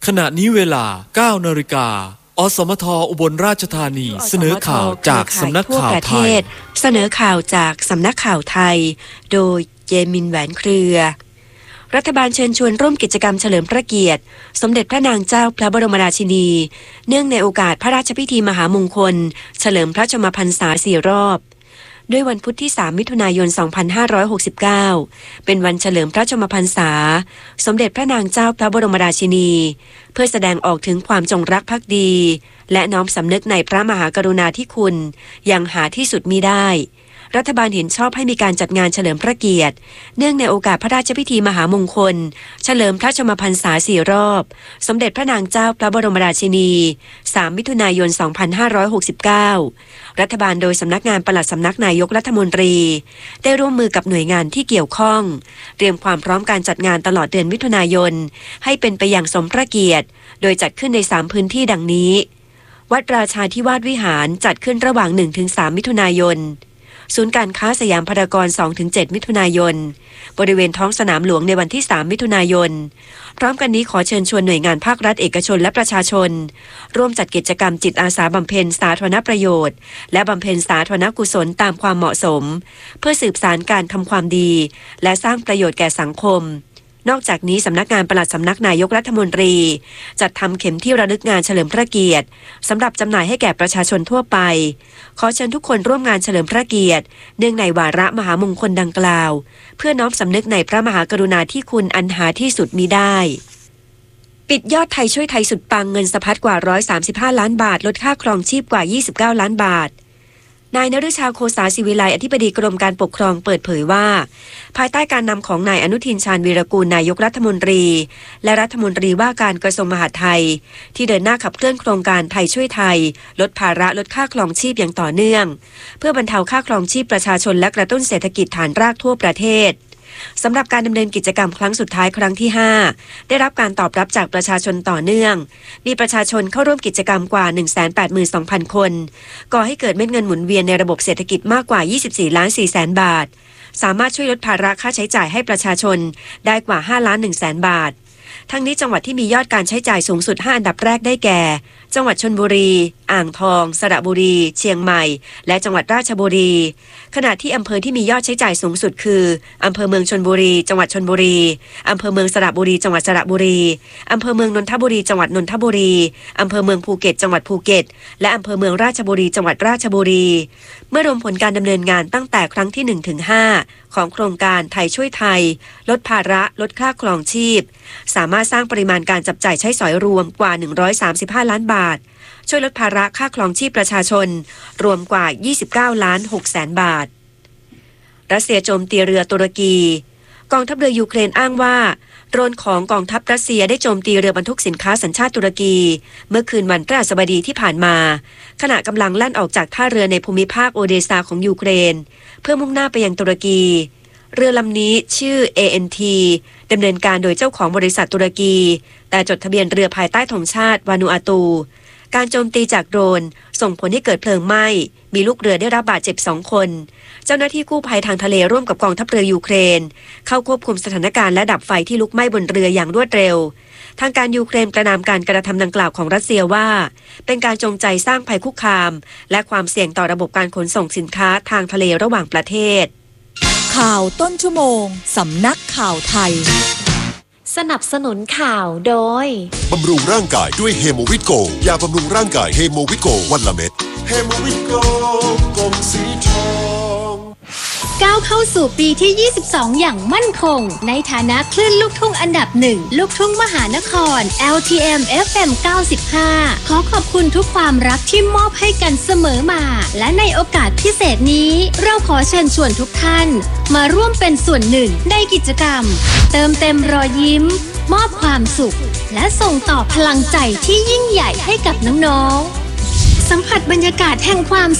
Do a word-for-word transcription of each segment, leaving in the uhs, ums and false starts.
ขณะนี้เวลา เก้านาฬิกา อสมทอุบลราชธานีเสนอข่าวจากสำนักข่าวไทยเสนอข่าวจากสำนักข่าวไทยโดยเยมินแหวนเครือรัฐบาลเชิญชวนร่วมกิจกรรมเฉลิมพระเกียรติสมเด็จพระนางเจ้าพระบรมราชินีเนื่องในโอกาสพระราชพิธีมหามงคลเฉลิมพระชนมพรรษาสี่รอบด้วยวันพุธที่สามมิถุนายนสองพันห้าร้อยหกสิบเก้าเป็นวันเฉลิมพระชนมพรรษาสมเด็จพระนางเจ้าพระบรมราชินีเพื่อแสดงออกถึงความจงรักภักดีและน้อมสำนึกในพระมหากรุณาธิคุณอย่างหาที่สุดมิได้รัฐบาลเห็นชอบให้มีการจัดงานเฉลิมพระเกียรติเนื่องในโอกาสพระราชพิธีมหามงคลเฉลิมพระชนมพรรษาสี่รอบสมเด็จพระนางเจ้าพระบรมราชินีสามมิถุนายนสองพันห้าร้อยหกสิบเก้ารัฐบาลโดยสำนักงานปลัดสำนักนายกรัฐมนตรีได้ร่วมมือกับหน่วยงานที่เกี่ยวข้องเตรียมความพร้อมการจัดงานตลอดเดือนมิถุนายนให้เป็นไปอย่างสมพระเกียรติโดยจัดขึ้นในสามพื้นที่ดังนี้วัดราชาธิวาสวิหารจัดขึ้นระหว่าง หนึ่งถึงสาม มิถุนายนศูนย์การค้าสยามพารากอน สองถึงเจ็ด มิถุนายนบริเวณท้องสนามหลวงในวันที่สามมิถุนายนพร้อมกันนี้ขอเชิญชวนหน่วยงานภาครัฐเอกชนและประชาชนร่วมจัดกิจกรรมจิตอาสาบำเพ็ญสาธารณประโยชน์และบำเพ็ญสาธารณกุศลตามความเหมาะสมเพื่อสืบสานการทำความดีและสร้างประโยชน์แก่สังคมนอกจากนี้สำนักงานปลัดสำนักนายกรัฐมนตรีจัดทำเข็มที่ระลึกงานเฉลิมพระเกียรติสำหรับจำหน่ายให้แก่ประชาชนทั่วไปขอเชิญทุกคนร่วมงานเฉลิมพระเกียรติเนื่องในวาระมหามงคลดังกล่าวเพื่อน้อมสำนึกในพระมหากรุณาธิคุณอันหาที่สุดมิได้ปิดยอดไทยช่วยไทยสุดปังเงินสะพัดกว่าหนึ่งร้อยสามสิบห้าล้านบาทลดค่าครองชีพกว่ายี่สิบเก้าล้านบาทนายนฤชาโคสาศิวิไลอธิบดีกรมการปกครองเปิดเผยว่าภายใต้การนำของนายอนุทินชาญวีรกูลนายกรัฐมนตรีและรัฐมนตรีว่าการกระทรวงมหาดไทยที่เดินหน้าขับเคลื่อนโครงการไทยช่วยไทยลดภาระลดค่าครองชีพอย่างต่อเนื่องเพื่อบรรเทาค่าครองชีพประชาชนและกระตุ้นเศรษฐกิจฐานรากทั่วประเทศสำหรับการดำเนินกิจกรรมครั้งสุดท้ายครั้งที่ห้าได้รับการตอบรับจากประชาชนต่อเนื่องมีประชาชนเข้าร่วมกิจกรรมกว่า หนึ่งแสนแปดหมื่นสองพัน คนก่อให้เกิดเม็ดเงินหมุนเวียนในระบบเศรษฐกิจมากกว่า ยี่สิบสี่ล้านสี่แสนบาทสามารถช่วยลดภาระค่าใช้จ่ายให้ประชาชนได้กว่าห้าล้านหนึ่งแสนบาททั้งนี้จังหวัดที่มียอดการใช้จ่ายสูงสุดห้าอันดับแรกได้แก่จังหวัดชลบุรีอ่างทองสระบุรีเชียงใหม่และจังหวัดราชบุรีขณะที่อำเภอที่มียอดใช้จ่ายสูงสุดคืออำเภอเมืองชลบุรีจังหวัดชลบุรีอำเภอเมืองสระบุรีจังหวัดสระบุรีอำเภอเมืองนนทบุรีจังหวัดนนทบุรีอำเภอเมืองภูเก็ตจังหวัดภูเก็ตและอำเภอเมืองราชบุรีจังหวัดราชบุรีเมื่อรวมผลการดำเนินงานตั้งแต่ครั้งที่ หนึ่งถึงห้า ของโครงการไทยช่วยไทยลดภาระลดค่าครองชีพสามารถสร้างปริมาณการจับจ่ายใช้สอยรวมกว่าหนึ่งร้อยสามสิบห้าล้านบาทช่วยลดภาระค่าครองชีพประชาชนรวมกว่ายี่สิบเก้าล้านหกแสนบาทรัสเซียโจมตีเรือตุรกีกองทัพเรือยูเครนอ้างว่าโดรนของกองทัพรัสเซียได้โจมตีเรือบรรทุกสินค้าสัญชาติตุรกีเมื่อคืนวันพฤหัสบดีที่ผ่านมาขณะกำลังแล่นออกจากท่าเรือในภูมิภาคโอเดซาของยูเครนเพื่อมุ่งหน้าไปยังตุรกีเรือลำนี้ชื่อ เอ เอ็น ที ดำเนินการโดยเจ้าของบริษัทตุรกีแต่จดทะเบียนเรือภายใต้ธงชาติวานูอาตูการโจมตีจากโดรนส่งผลให้เกิดเพลิงไหม้มีลูกเรือได้รับบาดเจ็บสองคนเจ้าหน้าที่กู้ภัยทางทะเลร่วมกับกองทัพเรือยูเครนเข้าควบคุมสถานการณ์และดับไฟที่ลุกไหม้บนเรืออย่างรวดเร็วทางการยูเครนประนามการกระทำดังกล่าวของรัสเซียว่าเป็นการจงใจสร้างภัยคุกคามและความเสี่ยงต่อระบบการขนส่งสินค้าทางทะเลระหว่างประเทศข่าวต้นชั่วโมงสำนักข่าวไทยสนับสนุนข่าวโดยบำรุงร่างกายด้วยเฮโมวิตโกยาบำรุงร่างกายเฮโมวิตโกวันละเม็ดเฮโมวิตโกกลมสีทองก้าวเข้าสู่ปีที่ ยี่สิบสอง อย่างมั่นคงในฐานะคลื่นลูกทุ่งอันดับหนึ่งลูกทุ่งมหานคร แอล ที เอ็ม เอฟ เอ็ม เก้าสิบห้า ขอขอบคุณทุกความรักที่มอบให้กันเสมอมาและในโอกาสพิเศษนี้เราขอเชิญชวนทุกท่านมาร่วมเป็นส่วนหนึ่งในกิจกรรมเติมเต็มรอยยิ้มมอบความสุขและส่งต่อพลังใจที่ยิ่งใหญ่ให้กับน้องๆสัมผัสบรรยากาศแห่งความสุข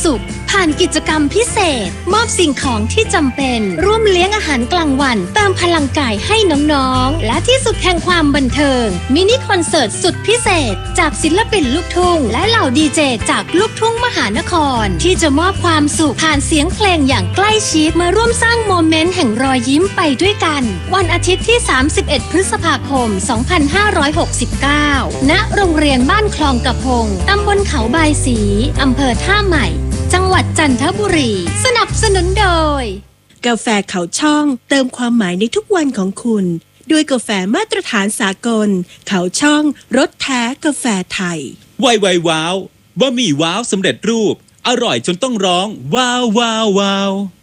ผ่านกิจกรรมพิเศษมอบสิ่งของที่จำเป็นร่วมเลี้ยงอาหารกลางวันเติมพลังกายให้น้องๆและที่สุดแห่งความบันเทิงมินิคอนเสิร์ตสุดพิเศษจากศิลปินลูกทุ่งและเหล่าดีเจจากลูกทุ่งมหานครที่จะมอบความสุขผ่านเสียงเพลงอย่างใกล้ชิดมาร่วมสร้างโมเมนต์แห่งรอยยิ้มไปด้วยกันวันอาทิตย์ที่สามสิบเอ็ดพฤษภาคมสองพันห้าร้อยหกสิบเก้าณโรงเรียนบ้านคลองกระพงตำบลเขาบายสีอำเภอท่าใหม่จังหวัดจันทบุรีสนับสนุนโดยกาแฟเขาช่องเติมความหมายในทุกวันของคุณด้วยกาแฟมาตรฐานสากลเขาช่องรสแท้กาแฟไทยไวไวว้าวบะหมี่ว้าวสำเร็จรูปอร่อยจนต้องร้องว้าวว้าวว้าว